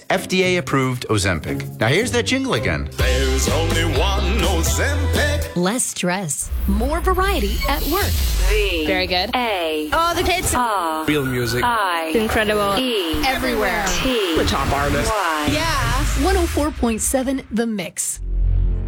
FDA-approved Ozempic. Now here's that jingle again. There's only one Ozempic. Less stress, more variety at work. V. Very good. A. Oh, the hits. R. Real music. I. Incredible. E. Everywhere. T. The top artist. Y. Yeah. 104.7 The Mix.